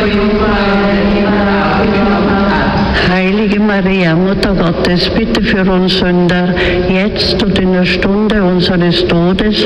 Heilige Maria, Mutter Gottes, bitte für uns Sünder, jetzt und in der Stunde unseres Todes.